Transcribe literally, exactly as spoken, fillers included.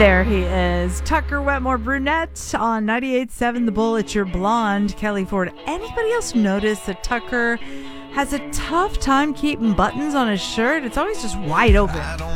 There he is. Tucker Wetmore Brunette on ninety-eight point seven The Bull. It's your blonde, Kelly Ford. Anybody else notice that Tucker has a tough time keeping buttons on his shirt? It's always just wide open.